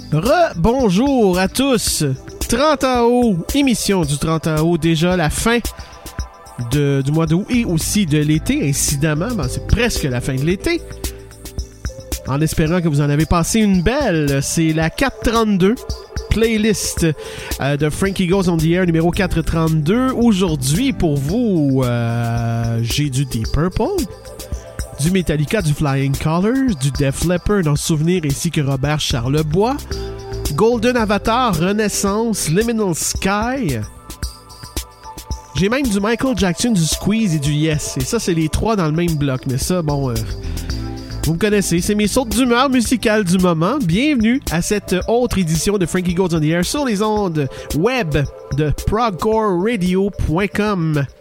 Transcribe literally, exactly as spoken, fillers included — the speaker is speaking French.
Re-bonjour à tous! trente août, émission du trente août, déjà la fin de, du mois d'août et aussi de l'été, incidemment, ben, c'est presque la fin de l'été. En espérant que vous en avez passé une belle, c'est la quatre trente-deux, playlist euh, de Frankie Goes on the Air numéro quatre trente-deux. Aujourd'hui, pour vous, euh, j'ai du Deep Purple, du Metallica, du Flying Colours, du Def Leppard en souvenir ainsi que Robert Charlebois, Golden Avatar, Renaissance, Liminal Sky. J'ai même du Michael Jackson, du Squeeze et du Yes. Et ça, c'est les trois dans le même bloc. Mais ça, bon, euh, vous me connaissez. C'est mes sautes d'humeur musicales du moment. Bienvenue à cette autre édition de Frankie Goes on the Air sur les ondes web de progcore radio point com.